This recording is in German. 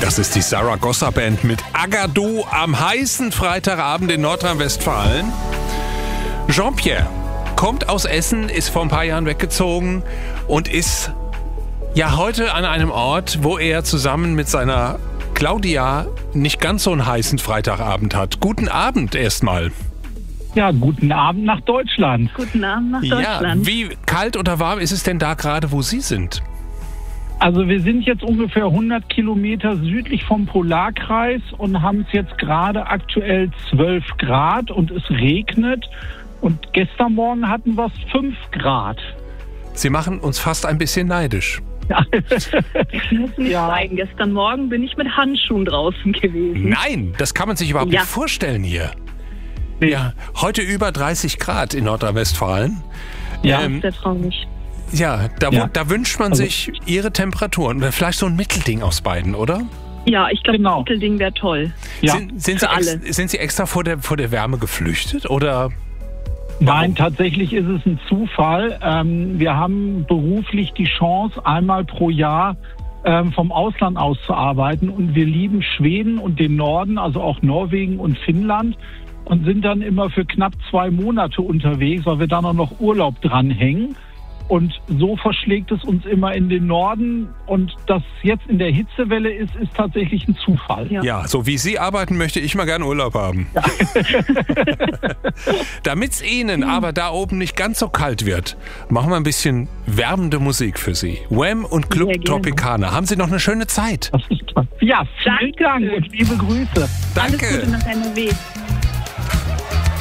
Das ist die Zaragoza Band mit Agadou am heißen Freitagabend in Nordrhein-Westfalen. Jean-Pierre kommt aus Essen, ist vor ein paar Jahren weggezogen und ist ja heute an einem Ort, wo er zusammen mit seiner Claudia nicht ganz so einen heißen Freitagabend hat. Guten Abend erstmal. Ja, guten Abend nach Deutschland. Guten Abend nach Deutschland. Ja, wie kalt oder warm ist es denn da gerade, wo Sie sind? Also wir sind jetzt ungefähr 100 Kilometer südlich vom Polarkreis und haben es jetzt gerade aktuell 12 Grad und es regnet. Und gestern Morgen hatten wir es 5 Grad. Sie machen uns fast ein bisschen neidisch. Ich muss nicht sagen, gestern Morgen bin ich mit Handschuhen draußen gewesen. Nein, das kann man sich überhaupt nicht vorstellen hier. Nee. Ja, heute über 30 Grad in Nordrhein-Westfalen. Ja, ist der traurig. Ja, da wünscht man sich Ihre Temperaturen oder vielleicht so ein Mittelding aus beiden, oder? Ja, ich glaube, Genau. das Mittelding wäre toll. Ja. Sind Sie extra vor der Wärme geflüchtet oder? Nein, tatsächlich ist es ein Zufall. Wir haben beruflich die Chance, einmal pro Jahr vom Ausland aus zu arbeiten. Und wir lieben Schweden und den Norden, also auch Norwegen und Finnland. Und sind dann immer für knapp 2 Monate unterwegs, weil wir da noch Urlaub dranhängen. Und so verschlägt es uns immer in den Norden. Und dass jetzt in der Hitzewelle ist tatsächlich ein Zufall. Ja, so wie Sie arbeiten, möchte ich mal gern Urlaub haben. Ja. Damit es Ihnen aber da oben nicht ganz so kalt wird, machen wir ein bisschen wärmende Musik für Sie. Wham und Club Tropicana. Haben Sie noch eine schöne Zeit? Das ist toll. Ja, vielen Dank und liebe Grüße. Danke. Alles Gute nach NRW.